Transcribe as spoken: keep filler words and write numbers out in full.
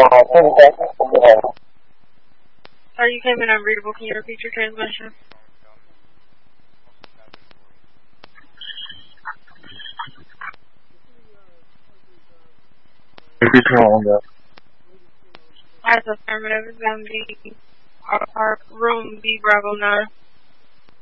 Sorry, you came in unreadable. Can you repeat your transmission? Repeat your that. As affirmative, is going to be our, our room B Bravo nine.